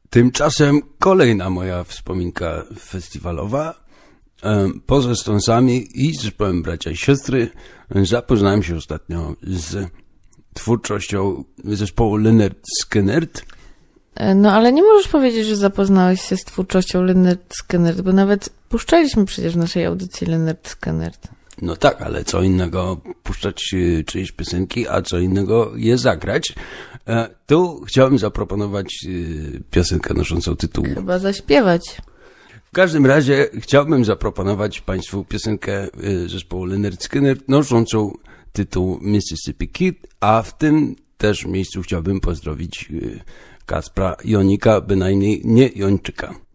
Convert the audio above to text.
Tymczasem kolejna moja wspominka festiwalowa. Poza Stonesami i zespołem Bracia i Siostry zapoznałem się ostatnio z twórczością zespołu Lynyrd Skynyrd. No ale nie możesz powiedzieć, że zapoznałeś się z twórczością Lynyrd Skynyrd, bo nawet puszczaliśmy przecież w naszej audycji Lynyrd Skynyrd. No tak, ale co innego puszczać czyjeś piosenki, a co innego je zagrać. Tu chciałem zaproponować piosenkę noszącą tytuł... Chyba zaśpiewać. W każdym razie chciałbym zaproponować Państwu piosenkę zespołu Lynyrd Skynyrd noszącą tytuł Mississippi Kid, a w tym też miejscu chciałbym pozdrowić Kacpra Jonika, bynajmniej nie Jończyka.